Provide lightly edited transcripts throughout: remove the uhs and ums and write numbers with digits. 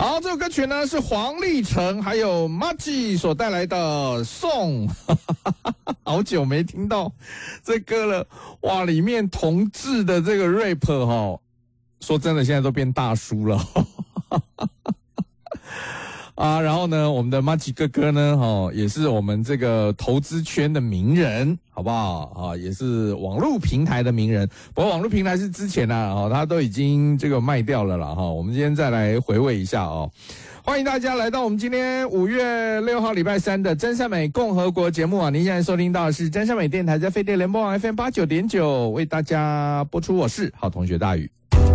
好，这首歌曲呢是黄立成还有 Maggie 所带来的《颂》，好久没听到这歌了，哇，里面同志的这个 rap 说真的现在都变大叔了。然后呢，我们的 Maggie 哥哥呢，也是我们这个投资圈的名人，好不好？也是网络平台的名人。不过网络平台是之前他都已经这个卖掉了啦，我们今天再来回味一下哦。欢迎大家来到我们今天5月6号礼拜三的真善美共和国节目啊！您现在收听到的是真善美电台在飞碟联播网 FM89.9 为大家播出，我是好同学大宇。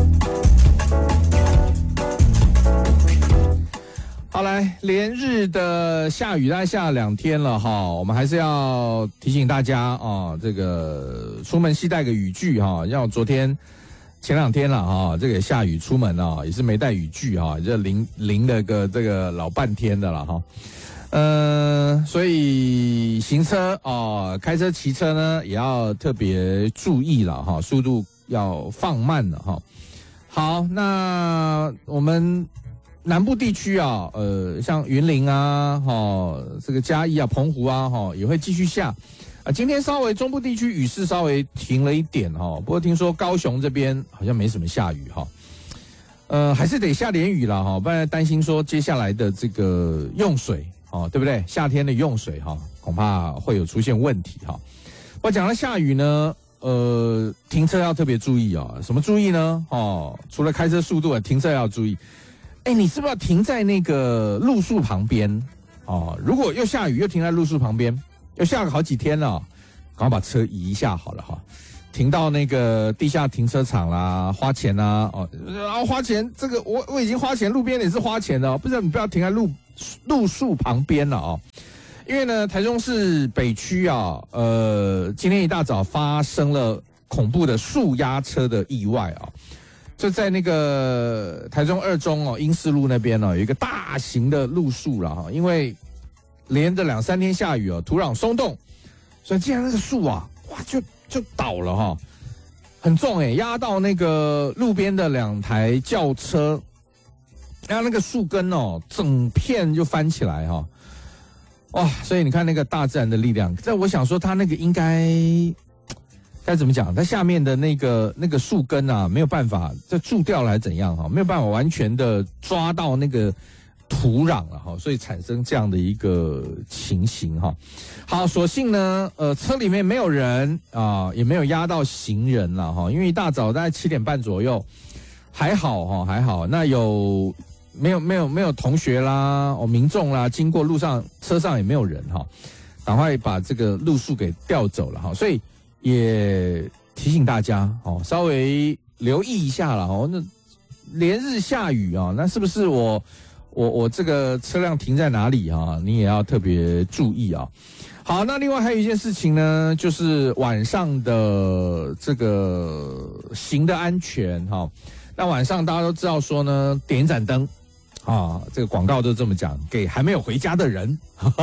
好，来，连日的下雨大概下了2天了哈，我们还是要提醒大家这个出门携带个雨具哈，像昨天前2天了哈，这个下雨出门也是没带雨具哈，这淋了个这个老半天的了哈，所以行车开车骑车呢也要特别注意了哈，速度要放慢了哈。好，那我们南部地区像云林这个嘉义澎湖也会继续下今天稍微中部地区雨势稍微停了一点不过听说高雄这边好像没什么下雨还是得下点雨啦不然担心说接下来的这个用水对不对？夏天的用水恐怕会有出现问题我讲到下雨呢停车要特别注意什么注意呢除了开车速度停车要注意。你是不是要停在那个路树旁边如果又下雨又停在路树旁边，又下了好几天了，赶快把车移一下好了停到那个地下停车场啦，花钱啦花钱这个我已经花钱，路边也是花钱的不是你不要停在路树旁边了因为呢台中市北区今天一大早发生了恐怖的树压车的意外就在那个台中2中英士路那边有一个大型的路树啦因为连着2-3天下雨土壤松动，所以竟然那个树哇就倒了很重压到那个路边的2台轿车，然后那个树根整片就翻起来哇！所以你看那个大自然的力量，但我想说它那个应该怎么讲？它下面的那个树根没有办法这蛀掉了还是怎样没有办法完全的抓到那个土壤了所以产生这样的一个情形好，所幸呢车里面没有人也没有压到行人了因为一大早大概7点半左右还好还好。那没有同学啦民众啦经过路上，车上也没有人赶快把这个路树给调走了所以也提醒大家稍微留意一下啦那连日下雨那是不是我这个车辆停在哪里你也要特别注意好，那另外还有一件事情呢，就是晚上的这个行的安全那晚上大家都知道说呢，点一盏灯这个广告都这么讲，给还没有回家的人。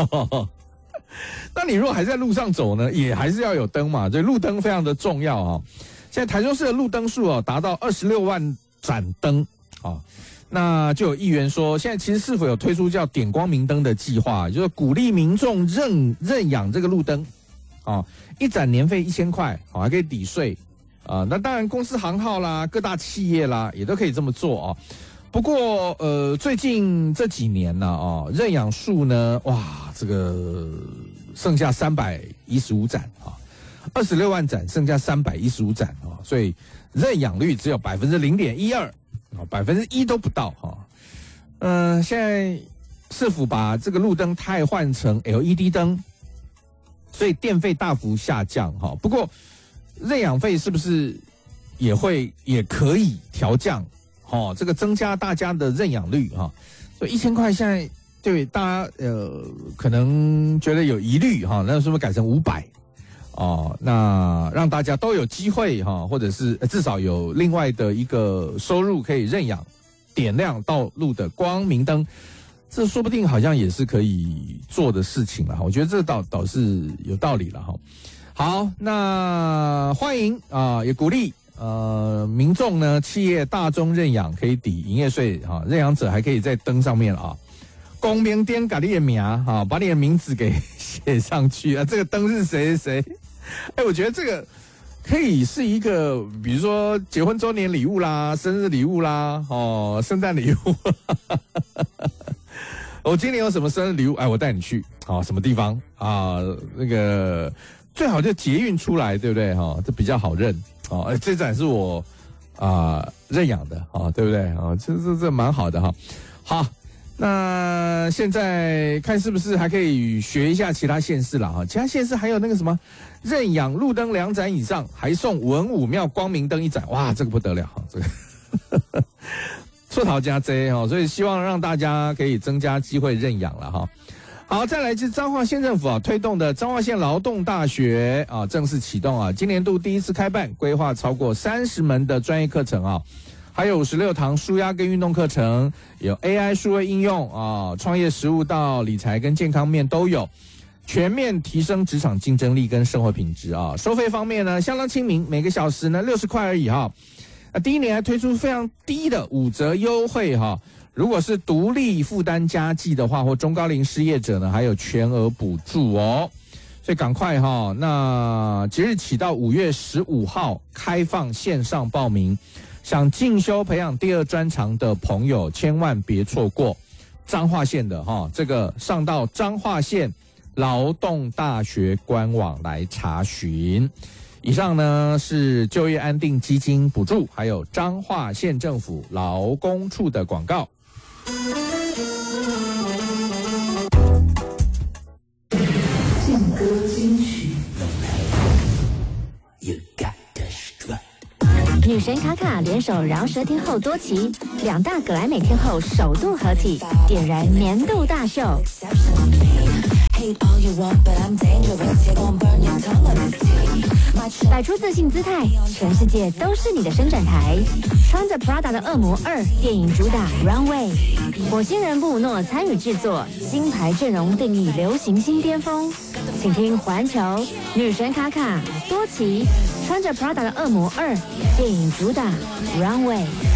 那你如果还在路上走呢，也还是要有灯嘛，所以路灯非常的重要现在台中市的路灯数达到26万盏灯那就有议员说，现在其实是否有推出叫点光明灯的计划，就是鼓励民众认养这个路灯一盏年费1000块还可以抵税那当然公司行号啦，各大企业啦也都可以这么做不过最近这几年呢认养数呢这个剩下315盏26万盏剩下315盏所以认养率只有 0.12%1% 都不到现在市府把这个路灯汰换成 LED 灯，所以电费大幅下降不过认养费是不是也可以调降这个增加大家的认养率所以1000块现在对大家可能觉得有疑虑那是不是改成500那让大家都有机会或者是至少有另外的一个收入可以认养点亮道路的光明灯，这说不定好像也是可以做的事情了我觉得这倒是有道理了好，那欢迎也鼓励民众呢，企业大宗认养可以抵营业税啊，认养者还可以再登上面啊。公明颠把你的名啊，把你的名字给写上去啊，这个灯是谁？哎，我觉得这个可以是一个，比如说结婚周年礼物啦、生日礼物啦、圣诞礼物。我今年有什么生日礼物？哎，我带你去什么地方啊？那个最好就捷运出来，对不对？这比较好认这盏是我认养的对不对？这蛮好的哈。好。那现在看是不是还可以学一下其他县市了其他县市还有那个什么认养路灯2盏以上，还送文武庙光明灯1盏，哇，这个不得了这个出逃加 J 所以希望让大家可以增加机会认养了哈。好，再来是彰化县政府推动的彰化县劳动大学正式启动今年度第一次开办，规划超过30门的专业课程还有56堂舒压跟运动课程，有 AI 数位应用创业实务到理财跟健康面都有，全面提升职场竞争力跟生活品质收费方面呢相当亲民，每个小时呢60块而已第一年还推出非常低的5折优惠如果是独立负担家计的话，或中高龄失业者呢，还有全额补助所以赶快那即日起到5月15号开放线上报名。想进修培养第2专长的朋友，千万别错过彰化县的这个上到彰化县劳动大学官网来查询。以上呢是就业安定基金补助，还有彰化县政府劳工处的广告。 劲歌金曲。 女神卡卡联手饶舌天后多奇，2大葛莱美天后首度合体，点燃年度大秀。摆出自信姿态，全世界都是你的伸展台。穿着 Prada 的恶魔2电影主打 Runway， 火星人布鲁诺参与制作，金牌阵容定义流行新巅峰。请听环球女神卡卡多奇穿着 Prada 的恶魔2电影主打 Runway。